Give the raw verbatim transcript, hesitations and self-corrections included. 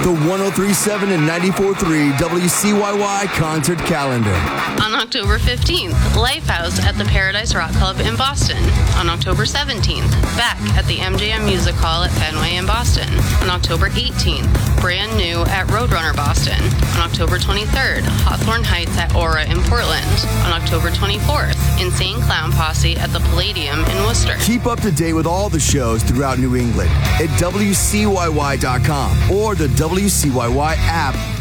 The one oh three point seven and ninety-four point three W C Y Y concert calendar. On October fifteenth, Lifehouse at the Paradise Rock Club in Boston. On October seventeenth, Beck at the M G M Music Hall at Fenway in Boston. On October eighteenth, Brand New at Roadrunner Boston. On October twenty-third, Hawthorne Heights at Aura in Portland. On October twenty-fourth, Insane Clown Posse at the Palladium in Worcester. Keep up to date with all the shows throughout New England at W C Y Y dot com or the W C Y Y app.